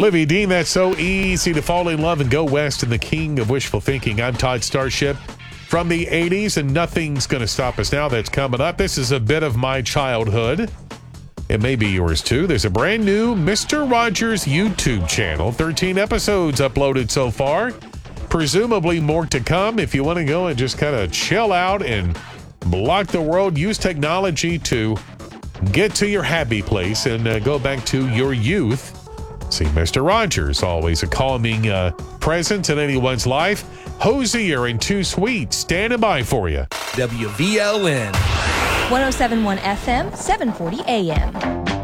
Olivia Dean, that's so easy to fall in love and go west, and the king of wishful thinking. I'm Todd Starship from the 80s, and nothing's going to stop us now. That's coming up. This is a bit of my childhood. It may be yours, too. There's a brand new Mr. Rogers YouTube channel. 13 episodes uploaded so far. Presumably more to come. If you want to go and just kind of chill out and block the world, use technology to get to your happy place and go back to your youth. See, Mr. Rogers, always a calming presence in anyone's life. Hosier and Too Sweet, standing by for you. WVLN. 107.1 FM, 740 AM.